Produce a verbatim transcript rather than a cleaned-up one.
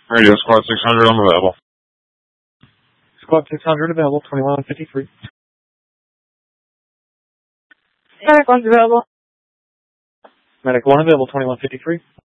Radio Squad six hundred, I'm available. Squad six hundred available, twenty-one fifty-three. Medic one's available. Medic one available, twenty-one fifty-three.